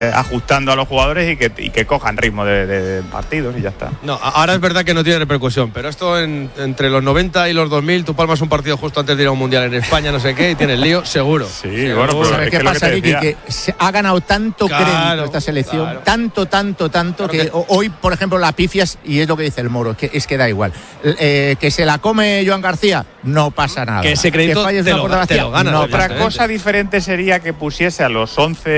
ajustando a los jugadores y que cojan ritmo de partidos y ya está. No, ahora es verdad que no tiene repercusión, pero esto entre los 90 y los 2000 tú palmas un partido justo antes de ir a un mundial en España, no sé qué, y tienes lío, seguro. Sí, seguro. bueno, pues ¿Sabes qué pasa, Ricky? Que se ha ganado tanto crédito esta selección, claro. tanto, que hoy, por ejemplo, la pifias, y es lo que dice el Moro, es que da igual. Que se la come Joan García, no pasa nada. Que ese crédito falles te una lo portería, ganas. no. Otra cosa diferente sería que pusiese a los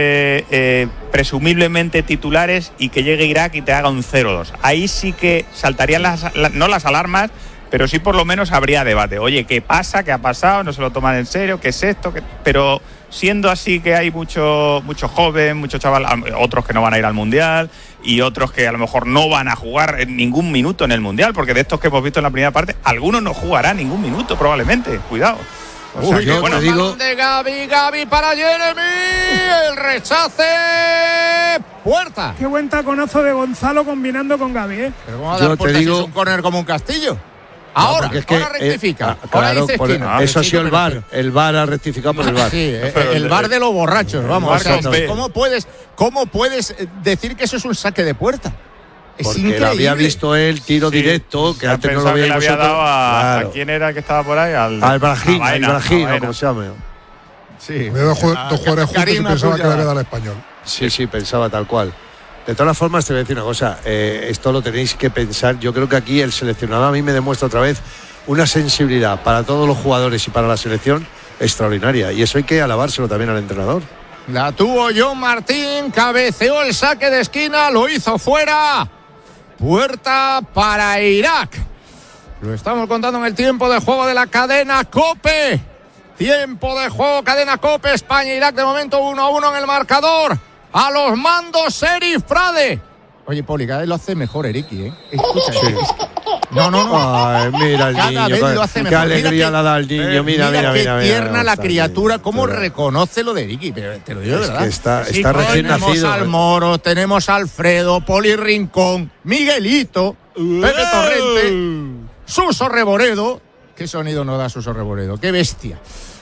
11 presumiblemente titulares y que llegue Irak y te haga un 0-2. Ahí sí que saltarían no las alarmas, pero sí por lo menos habría debate. Oye, ¿qué pasa? ¿Qué ha pasado? ¿No se lo toman en serio? ¿Qué es esto? Pero siendo así que hay mucho joven, mucho chaval, otros que no van a ir al Mundial y otros que a lo mejor no van a jugar en ningún minuto en el Mundial, porque de estos que hemos visto en la primera parte, algunos no jugarán ningún minuto probablemente. Cuidado. O sea, yo te digo, de Gavi para Jeremy, el rechace, puerta. Qué buen taconazo de Gonzalo combinando con Gavi, ¿eh? Pero ¿cómo va a dar puerta si es un córner como un castillo? Ahora rectifica. Claro, eso ha sido el VAR. Pero... El VAR ha rectificado por el VAR. Sí, el VAR de los borrachos, vamos. ¿Cómo puedes decir que eso es un saque de puerta? Es porque increíble. había visto el tiro directo, que antes no lo había dado claro. a quién era que estaba por ahí, al Brahim, como se llama. Sí. Dos jugadores juntos y pensaba que le había dado al Español. Sí, pensaba tal cual. De todas formas, te voy a decir una cosa, esto lo tenéis que pensar. Yo creo que aquí el seleccionado a mí me demuestra otra vez una sensibilidad para todos los jugadores y para la selección extraordinaria. Y eso hay que alabárselo también al entrenador. La tuvo John Martín, cabeceó el saque de esquina, lo hizo fuera. Puerta para Irak. Lo estamos contando en el tiempo de juego de la cadena COPE. Tiempo de juego, cadena COPE, España-Irak, de momento 1-1 en el marcador. A los mandos, Serif Frade. Oye, Poli, cada vez lo hace mejor Eriki, ¿eh? Escucha, sí. No. Ay, mira el cada niño. Vez lo hace qué mejor. alegría la da al niño. Mira. Qué tierna la criatura, cómo reconoce lo de Eriki. Pero te lo digo de verdad. Está recién nacido. Tenemos al Moro, tenemos a Alfredo, Poli Rincón, Miguelito, Pepe Torrente, Suso Reboredo. ¿Qué sonido no da Suso Reboredo? ¡Qué bestia!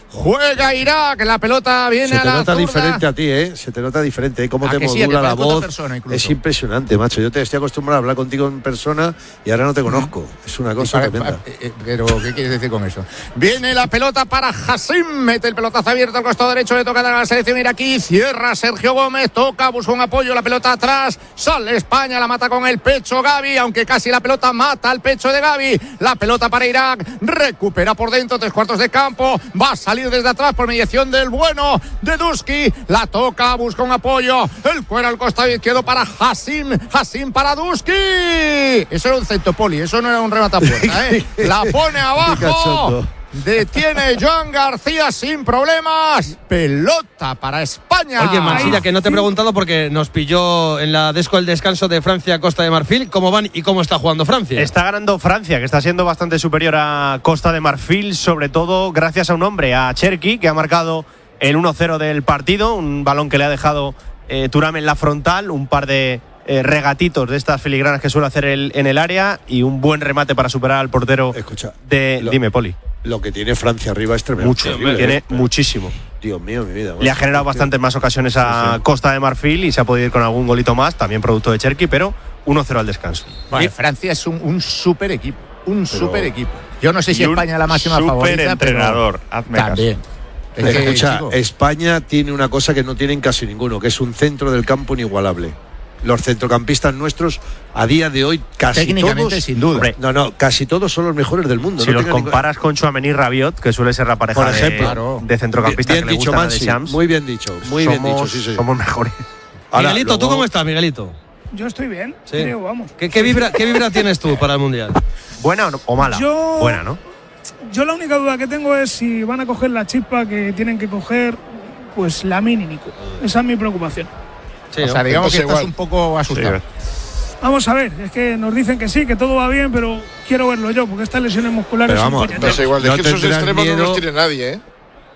Juega Irak, la pelota viene a la zurda. Se te nota diferente a ti, ¿eh? Se te nota diferente, ¿eh? Cómo te modula la voz. Es impresionante, macho. Yo te estoy acostumbrado a hablar contigo en persona y ahora no te conozco. Es una cosa tremenda. Pero, ¿qué quieres decir con eso? Viene la pelota para Hassim. Mete el pelotazo abierto al costado derecho. Le toca a la selección iraquí. Cierra Sergio Gómez. Toca, busca un apoyo. La pelota atrás. Sale España. La mata con el pecho Gavi. Aunque casi la pelota mata al pecho de Gavi. La pelota para Irak. Recupera por dentro. 3/4 de campo. Va a salir desde atrás por mediación del bueno de Duski. La toca, busca un apoyo. El cuero al costado izquierdo para Hassim. Hassim para Duski. Eso era un centro, Poli. Eso no era un rematapuerta, ¿eh? La pone abajo. Detiene Joan García sin problemas. Pelota para España. Oye, Mansilla, que no te he preguntado porque nos pilló en la desco el descanso de Francia-Costa de Marfil. ¿Cómo van y cómo está jugando Francia? Está ganando Francia, que está siendo bastante superior a Costa de Marfil, sobre todo gracias a un hombre, a Cherki, que ha marcado el 1-0 del partido. Un balón que le ha dejado Thuram en la frontal, un par de regatitos de estas filigranas que suele hacer en el área y un buen remate para superar al portero. Escucha, dime, Poli. Lo que tiene Francia arriba es tremendo. Tiene muchísimo. Dios mío, mi vida. Le ha generado bastantes más ocasiones a Costa de Marfil y se ha podido ir con algún golito más, también producto de Cherki, pero 1-0 al descanso. Vale, Francia es un super equipo. Super equipo. Yo no sé si España es la máxima favorita. Super entrenador. Hazme también. Escucha, España tiene una cosa que no tienen casi ninguno, que es un centro del campo inigualable. Los centrocampistas nuestros a día de hoy casi técnicamente todos, sin duda. Casi todos son los mejores del mundo. Si los comparas con Tchouaméni y Rabiot, que suele ser la pareja, por ejemplo, de centrocampistas bien que dicho, le gustan Mansi, de Shams. muy bien dicho, sí. Somos mejores. Ahora, Miguelito, luego... ¿tú cómo estás, Miguelito? Yo estoy bien, sí. creo, vamos. ¿Qué vibra tienes tú para el Mundial? ¿Buena o mala? Buena, ¿no? Yo la única duda que tengo es si van a coger la chispa que tienen que coger, pues Lamine y Nico. Esa es mi preocupación. Sí, o sea, digamos que estás un poco asustado. Sí. Vamos a ver, es que nos dicen que sí, que todo va bien, pero quiero verlo yo, porque estas lesiones musculares pero vamos, son no igual, de que esos extremos no los tiene nadie, ¿eh?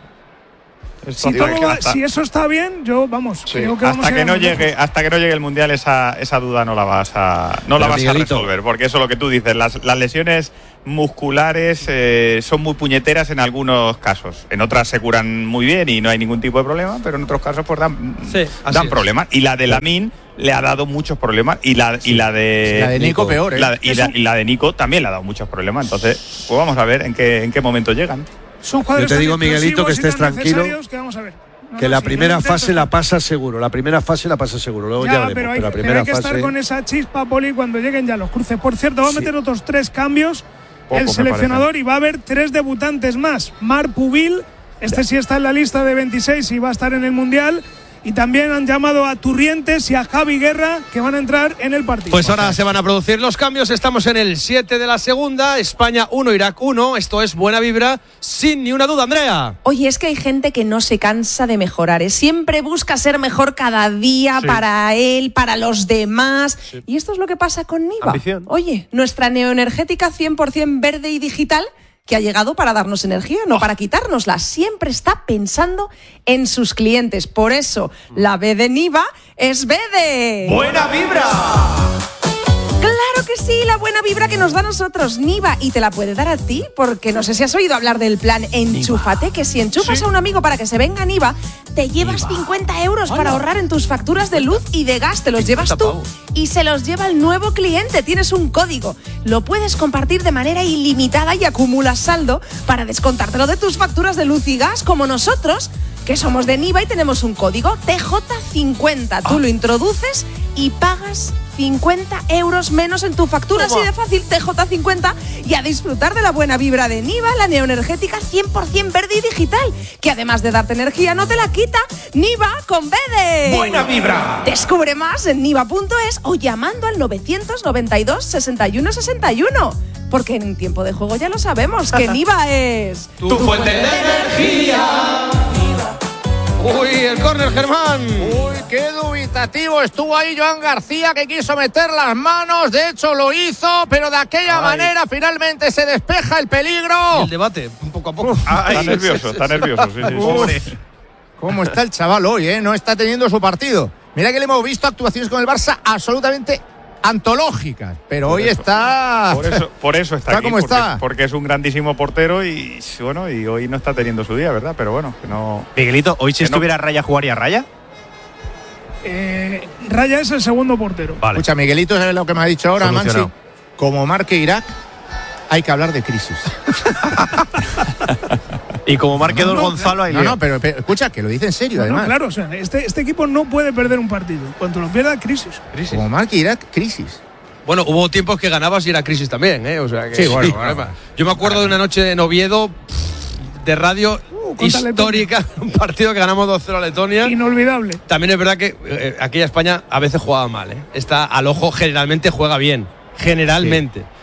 Si eso está bien, yo creo que hasta que no llegue el Mundial esa duda no la vas a resolver, porque eso es lo que tú dices, las lesiones musculares son muy puñeteras en algunos casos. En otras se curan muy bien y no hay ningún tipo de problema, pero en otros casos pues dan problemas. Y la de Lamine le ha dado muchos problemas y la de Nico peor, y la de Nico también le ha dado muchos problemas. Entonces, pues vamos a ver en qué momento llegan. Son jugadores. Yo te digo, Miguelito, que estés tranquilo. Que vamos a ver. Que la primera fase la pasa seguro. La primera fase la pasa seguro. Luego ya veremos. Pero la primera hay que estar con esa chispa, Poli, cuando lleguen ya los cruces. Por cierto, va a meter otros 3 cambios el seleccionador y va a haber 3 debutantes más. Marc Pubil, sí está en la lista de 26 y va a estar en el Mundial. Y también han llamado a Turrientes y a Javi Guerra, que van a entrar en el partido. Pues ahora se van a producir los cambios. Estamos en el 7 de la segunda. España 1, Irak 1. Esto es buena vibra, sin ni una duda, Andrea. Oye, es que hay gente que no se cansa de mejorar. Siempre busca ser mejor cada día, para él, para los demás. Sí. Y esto es lo que pasa con Niva. Ambición. Oye, nuestra neoenergética 100% verde y digital, que ha llegado para darnos energía, no para quitárnosla. Siempre está pensando en sus clientes. Por eso, la B de Niva es B de... ¡Buena vibra! ¡Claro que sí! La buena vibra que nos da a nosotros Niva, y te la puede dar a ti, porque no sé si has oído hablar del plan Enchúfate, que si enchufas a un amigo para que se venga a Niva, te llevas 50 euros para ahorrar en tus facturas de luz y de gas. Te los llevas tú y se los lleva el nuevo cliente. Tienes un código, lo puedes compartir de manera ilimitada y acumulas saldo para descontártelo de tus facturas de luz y gas, como nosotros, que somos de Niva y tenemos un código TJ50. Tú lo introduces y pagas 50 euros menos en tu factura. Así de fácil, TJ50, y a disfrutar de la buena vibra de Niva, la neoenergética 100% verde y digital, que además de darte energía no te la quita. Niva con B de... ¡Buena vibra! Descubre más en niva.es o llamando al 992 61 61. Porque en tiempo de juego ya lo sabemos, que Niva es... ¡Tu fuente de energía! Uy, el córner, Germán. Uy, qué dubitativo estuvo ahí Joan García, que quiso meter las manos. De hecho lo hizo, pero de aquella manera finalmente se despeja el peligro. Y el debate, poco a poco. Está nervioso, sí. ¿Cómo está el chaval hoy, No está teniendo su partido. Mira que le hemos visto actuaciones con el Barça absolutamente antológicas, pero hoy está... Por eso está aquí, como está. Porque es un grandísimo portero y bueno, y hoy no está teniendo su día, ¿verdad? Pero bueno, que no... Miguelito, ¿hoy si estuviera Raya jugaría Raya? Raya es el segundo portero. Vale. Escucha, Miguelito, ¿sabes lo que me ha dicho ahora, Mansi? Como marque Irak, hay que hablar de crisis. Y como marque Gonzalo, ahí pero escucha, que lo dice en serio, además. Claro, o sea, este equipo no puede perder un partido. Cuando lo pierda, crisis. Como marque Irak, crisis. Bueno, hubo tiempos que ganabas y era crisis también, O sea que, sí, bueno. Yo me acuerdo de una noche en Oviedo de radio histórica, un partido que ganamos 2-0 a Letonia. Inolvidable. También es verdad que aquella España a veces jugaba mal, Está al ojo, generalmente juega bien. Generalmente. Sí.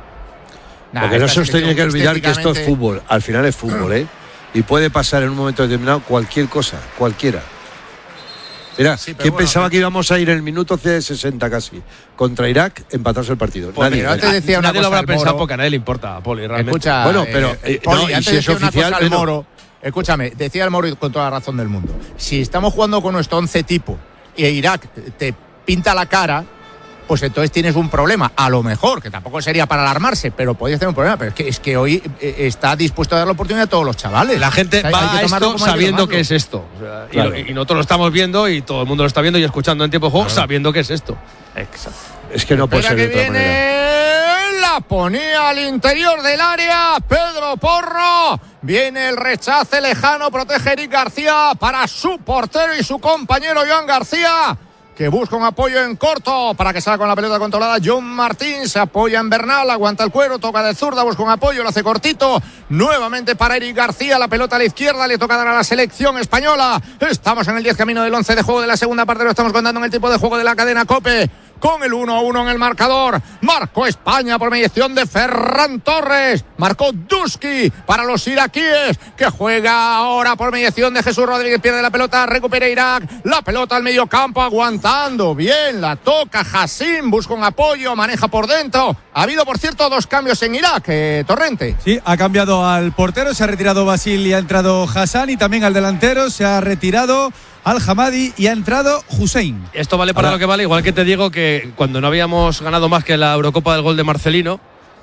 Lo que no se os tiene que olvidar que esto es fútbol. Al final es fútbol, Y puede pasar en un momento determinado cualquier cosa, cualquiera. Mira, ¿quién pensaba que íbamos a ir en el minuto 60 casi contra Irak, empatarse el partido? Pues nadie. Nadie lo habrá pensado porque a nadie le importa, Poli, realmente. Escucha, bueno, pero Poli, y si es oficial, al Moro. Escúchame, decía el Moro con toda la razón del mundo. Si estamos jugando con nuestro 11 tipo y Irak te pinta la cara, pues entonces tienes un problema. A lo mejor, que tampoco sería para alarmarse, pero podías tener un problema. Pero es que hoy está dispuesto a dar la oportunidad a todos los chavales. La gente va a esto sabiendo que es esto. O sea, claro. y nosotros lo estamos viendo y todo el mundo lo está viendo y escuchando en tiempo de juego, sabiendo que es esto. Exacto. Es que no puede ser de otra manera. La ponía al interior del área Pedro Porro. Viene el rechace lejano, protege Eric García para su portero y su compañero Joan García, que busca un apoyo en corto para que salga con la pelota controlada. John Martín se apoya en Bernal, aguanta el cuero, toca de zurda, busca un apoyo, lo hace cortito. Nuevamente para Eric García, la pelota a la izquierda, le toca dar a la selección española. Estamos en el 10 camino del 11 de juego de la segunda parte, lo estamos contando en el tipo de juego de la cadena COPE. Con el 1-1 en el marcador. Marcó España por mediación de Ferran Torres. Marcó Duski para los iraquíes, que juega ahora por mediación de Jesús Rodríguez. Pierde la pelota, recupera Irak. La pelota al medio campo, aguantando bien. La toca Hassim, busca un apoyo, maneja por dentro. Ha habido, por cierto, 2 cambios en Irak, Torrente. Sí, ha cambiado al portero, se ha retirado Basil y ha entrado Hassan. Y también al delantero se ha retirado Al-Hamadi y ha entrado Hussein. Esto vale para lo que vale, igual que te digo que cuando no habíamos ganado más que la Eurocopa del gol de Marcelino,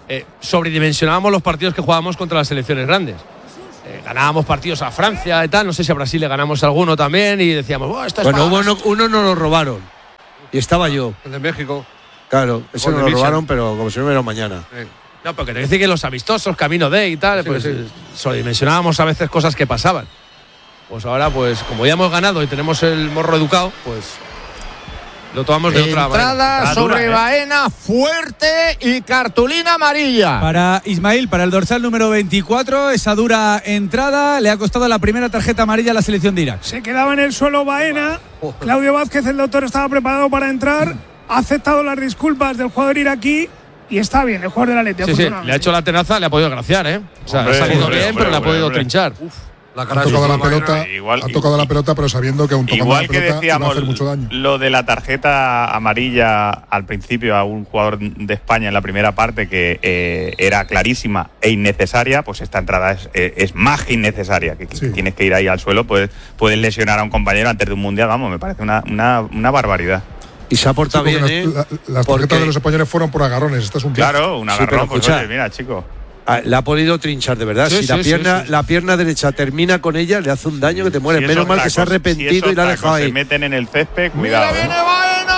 sobredimensionábamos los partidos que jugábamos contra las selecciones grandes. Ganábamos partidos a Francia y tal, no sé si a Brasil le ganamos alguno también y decíamos, esto es uno no lo robaron y estaba yo. El de México. Claro, ese no lo robaron, pero como si no hubiera mañana. No, porque te dice que los amistosos, camino de y tal, pues sobredimensionábamos a veces cosas que pasaban. Pues ahora, pues como ya hemos ganado y tenemos el morro educado, pues lo tomamos de otra manera. Entrada sobre Baena, fuerte y cartulina amarilla. Para Ismail, para el dorsal número 24, esa dura entrada le ha costado la primera tarjeta amarilla a la selección de Irak. Se quedaba en el suelo Baena. Claudio Vázquez, el doctor, estaba preparado para entrar. Ha aceptado las disculpas del jugador iraquí y está bien, el jugador del Atleti. Sí, le ha hecho la tenaza, le ha podido graciar, ¿eh? O sea, ha salido bien, pero le ha podido trinchar. Ha tocado la pelota, pero sabiendo que aún tocando la pelota iba a hacer mucho daño. Lo de la tarjeta amarilla al principio a un jugador de España en la primera parte que era clarísima e innecesaria, pues esta entrada es más que innecesaria, que tienes que ir ahí al suelo, puedes lesionar a un compañero antes de un mundial, vamos, me parece una barbaridad. Y se ha portado bien, las tarjetas de los españoles fueron por agarrones. Esto es un claro, un agarrón, pues oye, mira, chico. La ha podido trinchar de verdad. Si la pierna derecha termina con ella, le hace un daño que te muere. Menos mal que se ha arrepentido y la ha dejado ahí. Se meten en el césped, cuidado. Mira, viene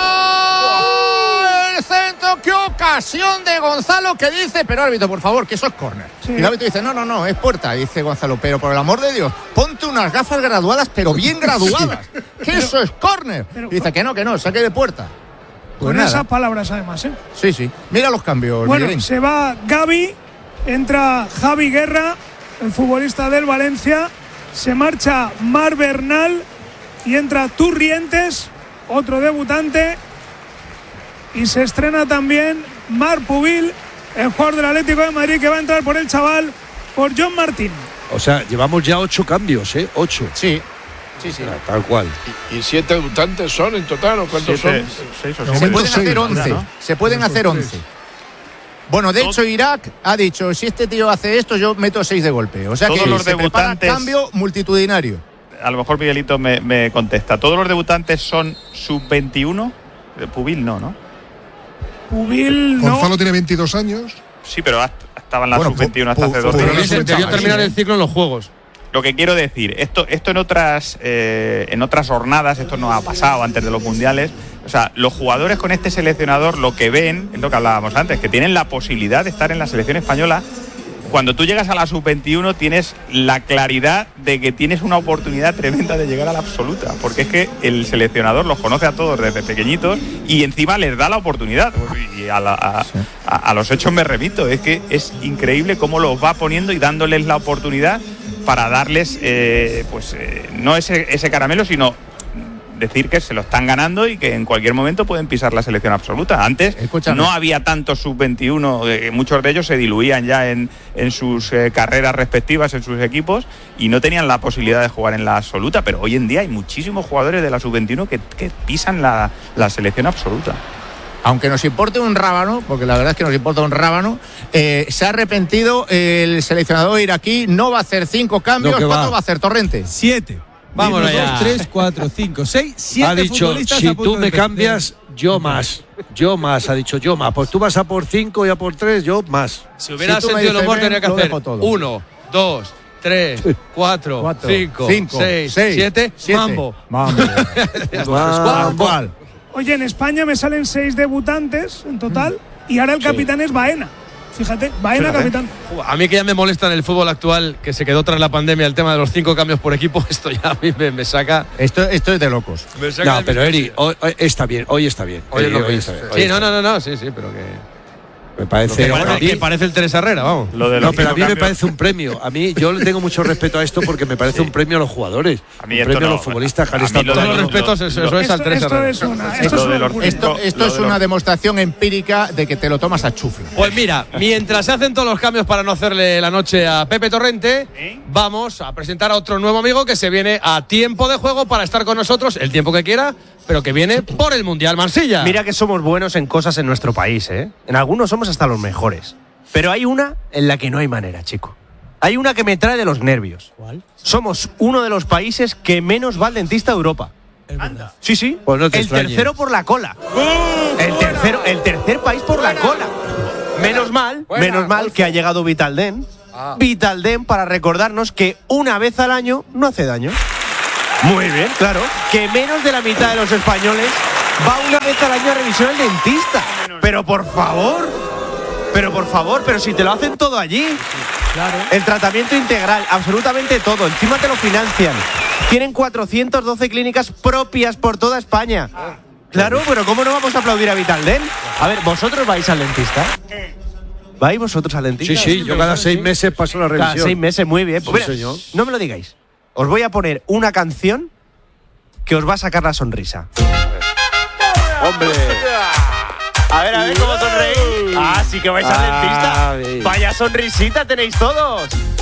Baena. El centro, qué ocasión de Gonzalo, que dice, pero árbitro, por favor, que eso es córner. Sí. Y el árbitro dice, no, es puerta. Y dice Gonzalo, pero por el amor de Dios, ponte unas gafas graduadas, pero bien graduadas. Que eso es córner. Y dice que no, saque de puerta. Pues con esas palabras, además, ¿eh? Sí. Mira los cambios. Bueno, Miguelín. Se va Gavi. Entra Javi Guerra, el futbolista del Valencia. Se marcha Mar Bernal y entra Turrientes, otro debutante. Y se estrena también Mar Pubil, el jugador del Atlético de Madrid, que va a entrar por el chaval, por John Martín. O sea, llevamos ya 8 cambios, ¿eh? 8. Sí. Tal cual. ¿Y 7 debutantes son en total o cuántos son? 6 o 7. Se pueden hacer 11. ¿no? Se pueden hacer 11. Bueno, de hecho, Irak ha dicho, si este tío hace esto, yo meto 6 de golpe. O sea todos que los se debutantes, prepara cambio multitudinario. A lo mejor Miguelito me contesta. ¿Todos los debutantes son sub-21? Pubil no. Pubil no. Gonzalo tiene 22 años. Sí, pero estaba en la sub-21 hasta hace 2 días. Debió terminar el ciclo en los Juegos. Lo que quiero decir, esto en otras jornadas, esto no ha pasado antes de los mundiales. O sea, los jugadores con este seleccionador lo que ven, es lo que hablábamos antes, que tienen la posibilidad de estar en la selección española. Cuando tú llegas a la sub-21 tienes la claridad de que tienes una oportunidad tremenda de llegar a la absoluta, porque es que el seleccionador los conoce a todos desde pequeñitos y encima les da la oportunidad. Y a los hechos me remito, es que es increíble cómo los va poniendo y dándoles la oportunidad para darles, no ese caramelo, sino decir que se lo están ganando y que en cualquier momento pueden pisar la selección absoluta. Antes no había tantos sub-21, muchos de ellos se diluían ya en sus carreras respectivas, en sus equipos, y no tenían la posibilidad de jugar en la absoluta, pero hoy en día hay muchísimos jugadores de la sub-21 que pisan la selección absoluta. Aunque nos importe un rábano, porque la verdad es que nos importa un rábano, se ha arrepentido el seleccionador iraquí, no va a hacer 5 cambios. ¿Cuánto va a hacer, Torrente? 7. Vamos allá. 2, 3, 4, 5, 6, 7 ha dicho, futbolistas. si tú me cambias, yo más. Ha dicho yo más. Pues tú vas a por 5 y a por 3, yo más. Si hubiera sentido lo mejor, tenía que hacer 1, 2, 3, 4, 5, 6, 7. Mambo. Oye, en España me salen 6 debutantes en total y ahora el capitán es Baena. Fíjate, Baena capitán. A mí que ya me molesta en el fútbol actual, que se quedó tras la pandemia el tema de los 5 cambios por equipo, esto ya a mí me saca. Esto es de locos. No, pero Eri, hoy está bien. Hoy está bien. Sí, pero que. Me parece. Que parece el Teresa Herrera, vamos. Pero a mí me parece un premio. A mí, yo le tengo mucho respeto a esto porque me parece un premio a los jugadores. A mí un premio a los futbolistas que han estado. Todos los respetos, eso es al Teresa Herrera. Esto es una demostración empírica de que te lo tomas a chufla. Pues mira, mientras se hacen todos los cambios para no hacerle la noche a Pepe Torrente, vamos a presentar a otro nuevo amigo que se viene a tiempo de juego para estar con nosotros el tiempo que quiera, pero que viene por el Mundial Marsella. Mira que somos buenos en cosas en nuestro país, ¿eh? En algunos somos hasta los mejores. Pero hay una en la que no hay manera, chico. Hay una que me trae de los nervios. ¿Cuál? Somos uno de los países que menos va al dentista de Europa. Anda. Sí. Pues no te el extrañes. tercero por la cola. El tercer país por la cola. Menos mal que ha llegado Vitalden. Vitalden para recordarnos que una vez al año no hace daño. Muy bien, claro. Que menos de la mitad de los españoles va una vez al año a revisión al dentista. Pero por favor, pero si te lo hacen todo allí. Claro. El tratamiento integral, absolutamente todo. Encima te lo financian. Tienen 412 clínicas propias por toda España. Claro, pero ¿cómo no vamos a aplaudir a Vitalden? A ver, ¿vosotros vais al dentista? ¿Vais vosotros al dentista? Sí, yo cada 6 meses paso la revisión. Cada 6 meses, muy bien. Pues sí, señor. No me lo digáis. Os voy a poner una canción que os va a sacar la sonrisa. ¡Hombre! A ver cómo sonreís. Ah, sí que vais al dentista. Vaya sonrisita tenéis todos.